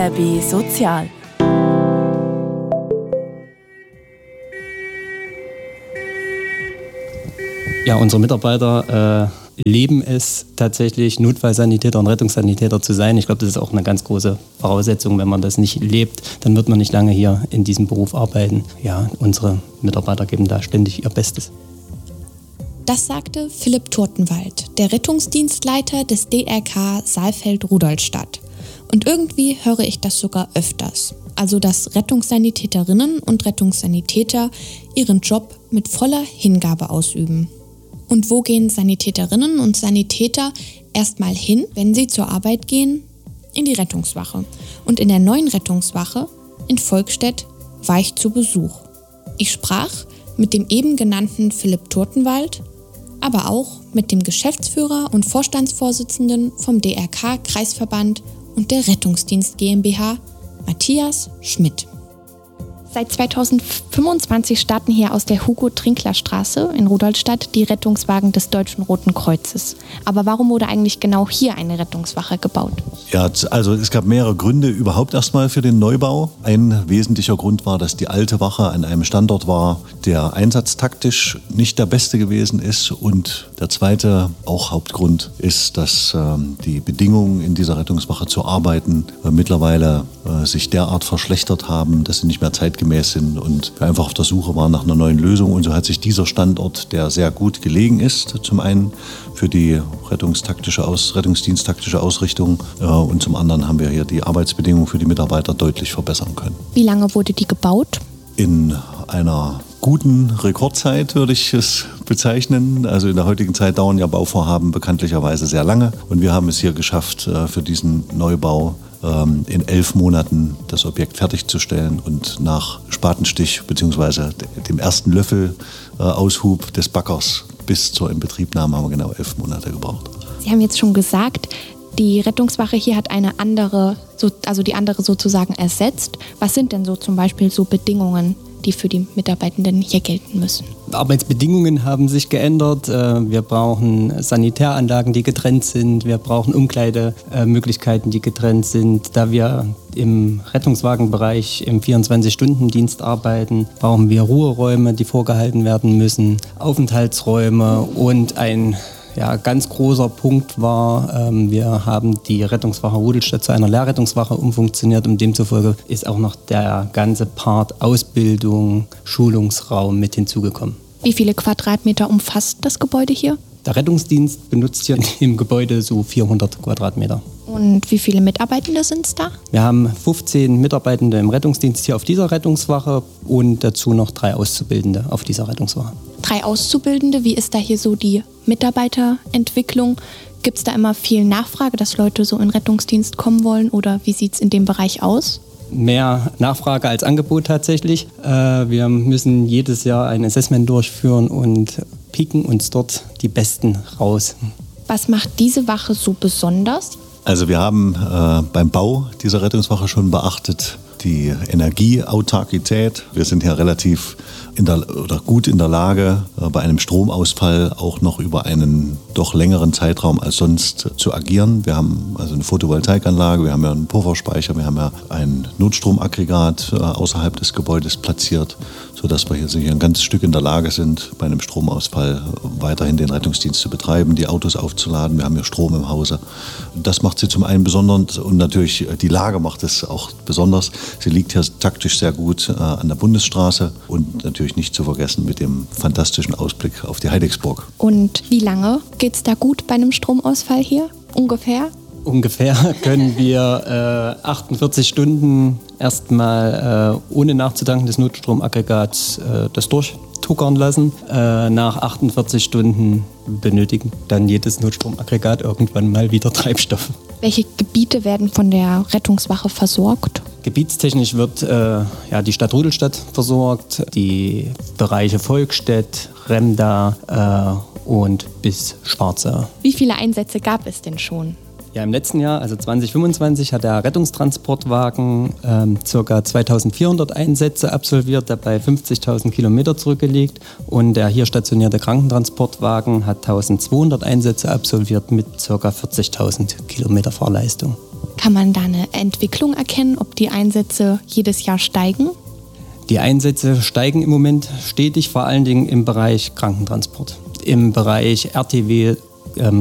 RBB Sozial. Ja, unsere Mitarbeiter leben es tatsächlich, Notfallsanitäter und Rettungssanitäter zu sein. Ich glaube, das ist auch eine ganz große Voraussetzung. Wenn man das nicht lebt, dann wird man nicht lange hier in diesem Beruf arbeiten. Ja, unsere Mitarbeiter geben da ständig ihr Bestes. Das sagte Philipp Turtenwald, der Rettungsdienstleiter des DRK Saalfeld-Rudolstadt. Und irgendwie höre ich das sogar öfters. Also, dass Rettungssanitäterinnen und Rettungssanitäter ihren Job mit voller Hingabe ausüben. Und wo gehen Sanitäterinnen und Sanitäter erstmal hin, wenn sie zur Arbeit gehen? In die Rettungswache. Und in der neuen Rettungswache in Volkstedt war ich zu Besuch. Ich sprach mit dem eben genannten Philipp Turtenwald, aber auch mit dem Geschäftsführer und Vorstandsvorsitzenden vom DRK-Kreisverband und der Rettungsdienst GmbH, Matthias Schmidt. Seit 2025 starten hier aus der Hugo-Trinkler-Straße in Rudolstadt die Rettungswagen des Deutschen Roten Kreuzes. Aber warum wurde eigentlich genau hier eine Rettungswache gebaut? Ja, also es gab mehrere Gründe überhaupt erstmal für den Neubau. Ein wesentlicher Grund war, dass die alte Wache an einem Standort war, der einsatztaktisch nicht der beste gewesen ist. Und der zweite, auch Hauptgrund, ist, dass die Bedingungen in dieser Rettungswache zu arbeiten mittlerweile sich derart verschlechtert haben, dass sie nicht mehr zeitgemäß sind und wir einfach auf der Suche waren nach einer neuen Lösung. Und so hat sich dieser Standort, der sehr gut gelegen ist, zum einen für die rettungsdiensttaktische Ausrichtung und zum anderen haben wir hier die Arbeitsbedingungen für die Mitarbeiter deutlich verbessern können. Wie lange wurde die gebaut? In einer guten Rekordzeit würde ich es bezeichnen. Also in der heutigen Zeit dauern ja Bauvorhaben bekanntlicherweise sehr lange und wir haben es hier geschafft, für diesen Neubau in 11 Monaten das Objekt fertigzustellen und nach Spatenstich bzw. dem ersten Löffel-Aushub des Baggers bis zur Inbetriebnahme haben wir genau 11 Monate gebraucht. Sie haben jetzt schon gesagt, die Rettungswache hier hat eine andere, die andere sozusagen ersetzt. Was sind denn so zum Beispiel so Bedingungen, die für die Mitarbeitenden hier gelten müssen? Arbeitsbedingungen haben sich geändert. Wir brauchen Sanitäranlagen, die getrennt sind. Wir brauchen Umkleidemöglichkeiten, die getrennt sind. Da wir im Rettungswagenbereich im 24-Stunden-Dienst arbeiten, brauchen wir Ruheräume, die vorgehalten werden müssen, Aufenthaltsräume und ein ganz großer Punkt war, wir haben die Rettungswache Rudolstadt zu einer Lehrrettungswache umfunktioniert und demzufolge ist auch noch der ganze Part Ausbildung, Schulungsraum mit hinzugekommen. Wie viele Quadratmeter umfasst das Gebäude hier? Der Rettungsdienst benutzt hier im Gebäude so 400 Quadratmeter. Und wie viele Mitarbeitende sind es da? Wir haben 15 Mitarbeitende im Rettungsdienst hier auf dieser Rettungswache und dazu noch 3 Auszubildende auf dieser Rettungswache. 3 Auszubildende, wie ist da hier so die Mitarbeiterentwicklung? Gibt es da immer viel Nachfrage, dass Leute so in den Rettungsdienst kommen wollen oder wie sieht es in dem Bereich aus? Mehr Nachfrage als Angebot tatsächlich. Wir müssen jedes Jahr ein Assessment durchführen und picken uns dort die Besten raus. Was macht diese Wache so besonders? Also wir haben beim Bau dieser Rettungswache schon beachtet die Energieautarkität. Wir sind hier relativ gut in der Lage, bei einem Stromausfall auch noch über einen doch längeren Zeitraum als sonst zu agieren. Wir haben also eine Photovoltaikanlage, wir haben ja einen Pufferspeicher, wir haben ja ein Notstromaggregat außerhalb des Gebäudes platziert, sodass wir hier sicher ein ganzes Stück in der Lage sind, bei einem Stromausfall weiterhin den Rettungsdienst zu betreiben, die Autos aufzuladen. Wir haben ja Strom im Hause. Das macht sie zum einen besonders und natürlich die Lage macht es auch besonders. Sie liegt hier taktisch sehr gut an der Bundesstraße und natürlich nicht zu vergessen mit dem fantastischen Ausblick auf die Heidecksburg. Und wie lange geht es da gut bei einem Stromausfall hier? Ungefähr? Ungefähr können wir 48 Stunden erstmal ohne nachzutanken des Notstromaggregats das durchtuckern lassen. Nach 48 Stunden benötigen dann jedes Notstromaggregat irgendwann mal wieder Treibstoff. Welche Gebiete werden von der Rettungswache versorgt? Gebietstechnisch wird die Stadt Rudolstadt versorgt, die Bereiche Volkstedt, Remda und bis Schwarzau. Wie viele Einsätze gab es denn schon? Ja, im letzten Jahr, also 2025, hat der Rettungstransportwagen ca. 2400 Einsätze absolviert, dabei 50.000 Kilometer zurückgelegt. Und der hier stationierte Krankentransportwagen hat 1200 Einsätze absolviert mit ca. 40.000 Kilometer Fahrleistung. Kann man da eine Entwicklung erkennen, ob die Einsätze jedes Jahr steigen? Die Einsätze steigen im Moment stetig, vor allen Dingen im Bereich Krankentransport. Im Bereich RTW